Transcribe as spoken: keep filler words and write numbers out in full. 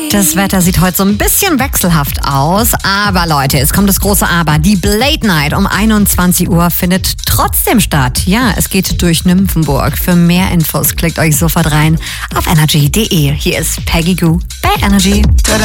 Das Wetter sieht heute so ein bisschen wechselhaft aus, aber Leute, es kommt das große Aber. Die Blade Night um einundzwanzig Uhr findet trotzdem statt. Ja, es geht durch Nymphenburg. Für mehr Infos klickt euch sofort rein auf energy punkt de. Hier ist Peggy Gou bei Energy.